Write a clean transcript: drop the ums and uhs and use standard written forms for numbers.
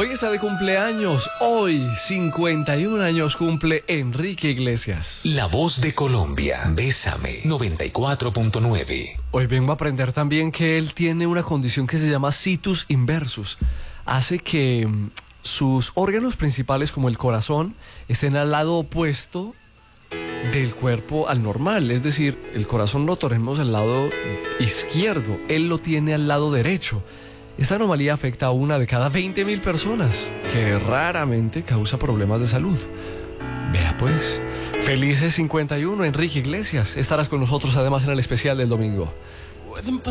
Hoy está de cumpleaños. Hoy, 51 años cumple Enrique Iglesias. La voz de Colombia. Bésame 94.9. Hoy vengo a aprender también que él tiene una condición que se llama situs inversus. Hace que sus órganos principales, como el corazón, estén al lado opuesto del cuerpo al normal. Es decir, el corazón lo tenemos al lado izquierdo, él lo tiene al lado derecho. Esta anomalía afecta a una de cada 20.000 personas, que raramente causa problemas de salud. Vea pues, felices 51, Enrique Iglesias. Estarás con nosotros además en el especial del domingo.